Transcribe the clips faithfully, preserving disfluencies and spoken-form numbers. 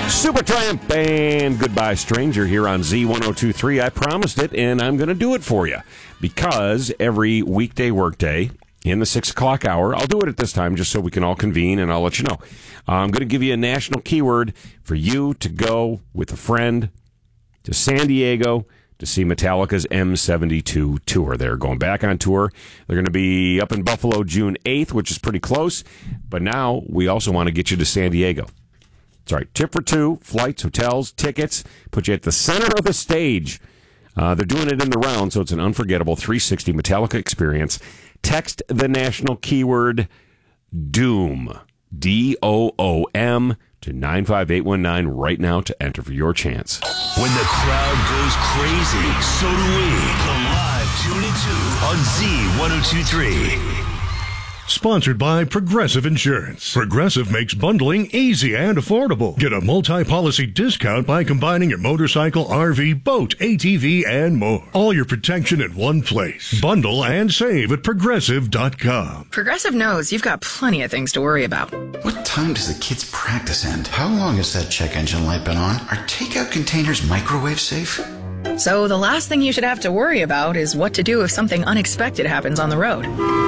Supertramp and Goodbye Stranger here on Z ten twenty-three. I promised it, and I'm going to do it for you because every weekday workday in the six o'clock hour, I'll do it at this time just so we can all convene, and I'll let you know. Uh, I'm going to give you a national keyword for you to go with a friend to San Diego to see Metallica's M seventy-two tour. They're going back on tour. They're going to be up in Buffalo June eighth, which is pretty close. But now we also want to get you to San Diego. Sorry, tip for two, flights, hotels, tickets, put you at the center of the stage. Uh, they're doing it in the round, so it's an unforgettable three sixty Metallica experience. Text the national keyword DOOM, D O O M, to nine five eight one nine right now to enter for your chance. When the crowd goes crazy, so do we. The live two to two on Z ten twenty-three. Sponsored by Progressive Insurance. Progressive makes bundling easy and affordable. Get a multi-policy discount by combining your motorcycle, R V, boat, A T V, and more. All your protection in one place. Bundle and save at Progressive dot com. Progressive knows you've got plenty of things to worry about. What time does the kids' practice end? How long has that check engine light been on? Are takeout containers microwave safe? So the last thing you should have to worry about is what to do if something unexpected happens on the road.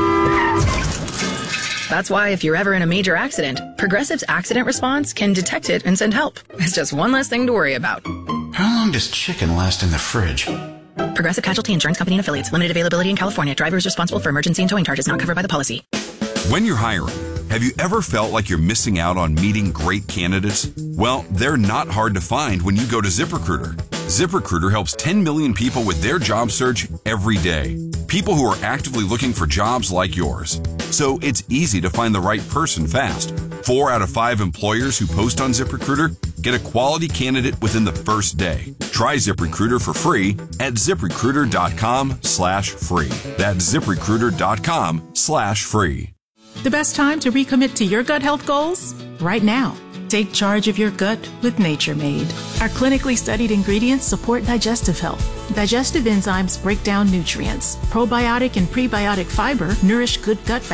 That's why if you're ever in a major accident, Progressive's accident response can detect it and send help. It's just one less thing to worry about. How long does chicken last in the fridge? Progressive Casualty Insurance Company and Affiliates. Limited availability in California. Driver is responsible for emergency and towing charges not covered by the policy. When you're hiring, have you ever felt like you're missing out on meeting great candidates? Well, they're not hard to find when you go to ZipRecruiter. ZipRecruiter helps ten million people with their job search every day. People who are actively looking for jobs like yours. So it's easy to find the right person fast. Four out of five employers who post on ZipRecruiter get a quality candidate within the first day. Try ZipRecruiter for free at ZipRecruiter.com slash free. That's ZipRecruiter.com slash free. The best time to recommit to your gut health goals? Right now. Take charge of your gut with Nature Made. Our clinically studied ingredients support digestive health. Digestive enzymes break down nutrients. Probiotic and prebiotic fiber nourish good gut